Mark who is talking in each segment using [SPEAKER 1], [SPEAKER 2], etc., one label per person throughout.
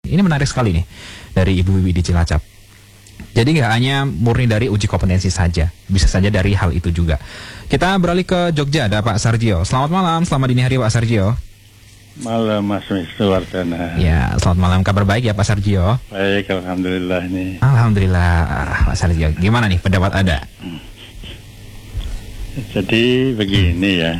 [SPEAKER 1] Ini menarik sekali nih dari Ibu Wiwi di Cilacap. Jadi nggak hanya murni dari uji kompetensi saja, bisa saja dari hal itu juga. Kita beralih ke Jogja, ada Pak Sarjio. Selamat malam, selamat dini hari Pak Sarjio.
[SPEAKER 2] Malam Mas Wisnuwardana.
[SPEAKER 1] Ya, selamat malam. Kabar baik ya Pak Sarjio?
[SPEAKER 2] Baik, alhamdulillah nih.
[SPEAKER 1] Alhamdulillah Pak Sarjio. Gimana nih pendapat Anda?
[SPEAKER 2] Jadi begini ya.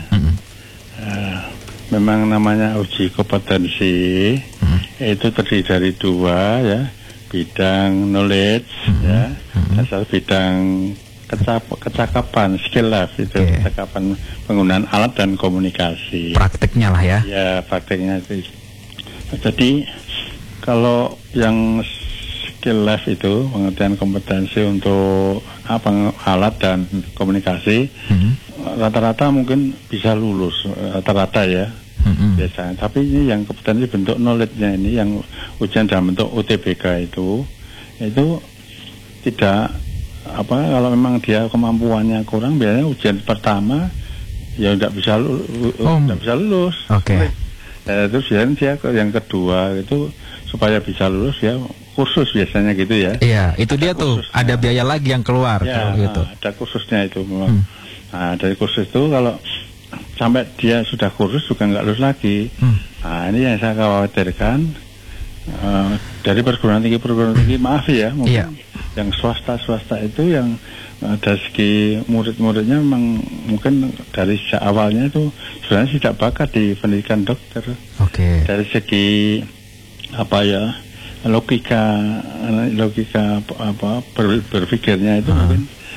[SPEAKER 2] Memang namanya uji kompetensi itu terdiri dari dua ya, bidang knowledge ya, asal bidang kecakapan, skill life itu, kecakapan penggunaan alat dan komunikasi.
[SPEAKER 1] Prakteknya lah ya.
[SPEAKER 2] Ya, prakteknya itu. Jadi kalau yang skill life itu pengertian kompetensi untuk alat dan komunikasi, rata-rata mungkin bisa lulus, rata-rata ya. Biasanya, tapi ini yang kompetensi bentuk knowledge-nya ini yang ujian dalam bentuk UTBK itu tidak kalau memang dia kemampuannya kurang, biasanya ujian pertama ya tidak bisa lulus.
[SPEAKER 1] Oke.
[SPEAKER 2] Terus dia yang kedua itu supaya bisa lulus ya kursus biasanya gitu ya.
[SPEAKER 1] Iya, itu dia tuh ada biaya lagi yang keluar
[SPEAKER 2] ya,
[SPEAKER 1] gitu.
[SPEAKER 2] Ada kursusnya itu memang. Nah, dari kursus itu kalau sampai dia sudah kursus juga nggak lulus lagi. Nah, ini yang saya khawatirkan dari perguruan tinggi maaf ya, mungkin yang swasta itu yang dari segi murid-muridnya memang mungkin dari awalnya itu sebenarnya tidak bakat di pendidikan dokter. Dari segi logika berpikirnya itu mungkin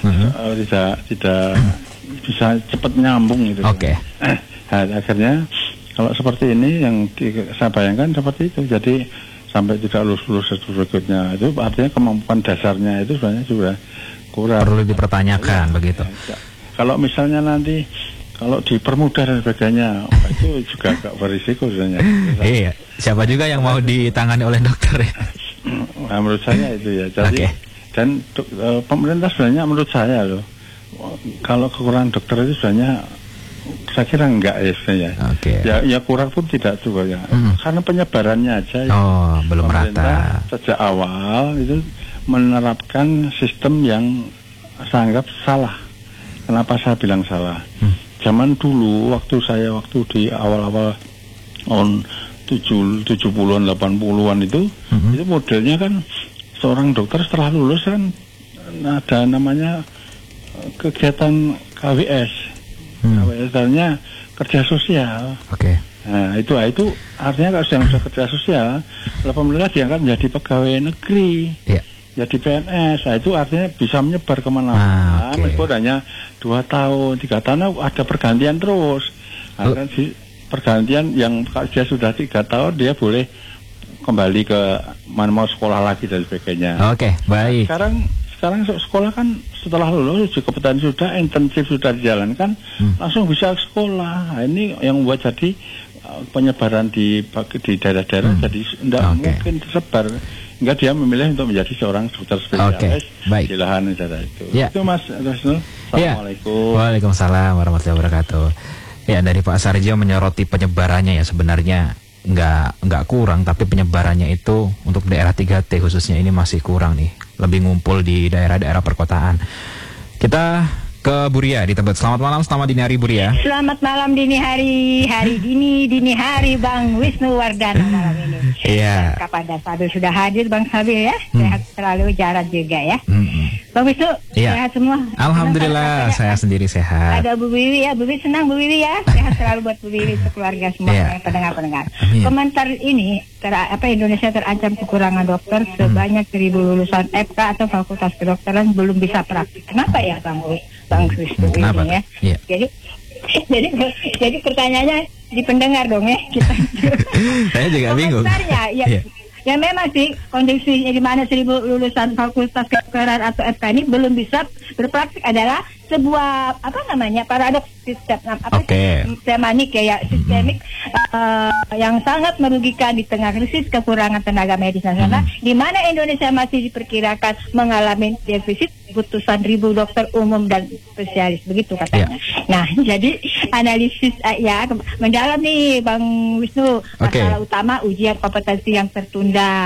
[SPEAKER 2] tidak bisa cepat nyambung gitu. Nah, akhirnya kalau seperti ini yang saya bayangkan seperti itu, jadi sampai tidak lulus berikutnya itu artinya kemampuan dasarnya itu sebenarnya sudah kurang,
[SPEAKER 1] perlu dipertanyakan begitu.
[SPEAKER 2] Kalau misalnya nanti kalau dipermudah dan sebagainya itu juga agak berisiko sebenarnya.
[SPEAKER 1] Iya, siapa juga yang mau ditangani oleh dokter ya?
[SPEAKER 2] Nah, menurut saya itu ya. Jadi dan pemerintah sebenarnya menurut saya loh, kalau kekurangan dokter itu sebenarnya saya kira enggak ya sebenarnya. Ya kurang pun tidak juga ya. Karena penyebarannya aja.
[SPEAKER 1] Belum
[SPEAKER 2] pemerintah
[SPEAKER 1] rata.
[SPEAKER 2] Sejak awal itu menerapkan sistem yang saya anggap salah. Kenapa saya bilang salah? Zaman dulu waktu di awal-awal tahun 70-an 80-an itu modelnya kan seorang dokter setelah lulus kan ada namanya kegiatan KWS. KWS artinya kerja sosial. Nah, itu artinya kalau sudah kerja sosial, pemerintah diangkat menjadi pegawai negeri, jadi PNS. Nah, itu artinya bisa menyebar kemana-mana. Meskipun hanya 2 tahun, 3 tahun ada pergantian terus. Nah, kan pergantian yang kalau dia sudah 3 tahun dia boleh kembali ke mana mau sekolah lagi dan sebagainya.
[SPEAKER 1] Baik.
[SPEAKER 2] Sekarang sekolah kan setelah lulus uji kompetensi sudah intensif sudah dijalankan, langsung bisa sekolah. Nah, ini yang membuat jadi penyebaran di daerah-daerah jadi tidak mungkin tersebar. Enggak, dia memilih untuk menjadi seorang dokter spesialis di lahan negara itu. Itu Mas Rusnul. Assalamualaikum.
[SPEAKER 1] Waalaikumsalam warahmatullahi wabarakatuh. Ya, dari Pak Sarjio menyoroti penyebarannya ya, sebenarnya nggak kurang, tapi penyebarannya itu untuk daerah 3T khususnya ini masih kurang nih, lebih ngumpul di daerah-daerah perkotaan. Kita ke Buria di Tebet. Selamat malam, selamat dini hari Buria.
[SPEAKER 3] Selamat malam dini hari Bang Wisnuwardana malam ini.
[SPEAKER 1] Iya.
[SPEAKER 3] Kepada Sabil sudah hadir Bang Sabil ya, sehat selalu, jarak juga ya. Bang Wisnu, sehat semua?
[SPEAKER 1] Alhamdulillah, saya sendiri sehat.
[SPEAKER 3] Ada Bu Wiwi ya, Bu Wiwi senang Bu Wiwi ya, sehat selalu buat Bu Wiwi, sekeluarga semua pendengar-pendengar. Komentar ini, Indonesia terancam kekurangan dokter, sebanyak 1.000 lulusan FK atau Fakultas Kedokteran belum bisa praktik. Kenapa ya Bang Wisnu ini ya? Jadi pertanyaannya di pendengar dong ya kita.
[SPEAKER 1] Saya juga bingung.
[SPEAKER 3] Ya memang sih kondisi di mana 1.000 lulusan Fakultas Kedokteran atau FK ini belum bisa berpraktik adalah sebuah paradoks sistemik sistemik yang sangat merugikan di tengah krisis kekurangan tenaga medis nasional, di mana Indonesia masih diperkirakan mengalami defisit keputusan 1.000 dokter umum dan spesialis, begitu katanya. Nah, jadi analisis mendalam nih Bang Wisnu, masalah utama ujian kompetensi yang tertunda.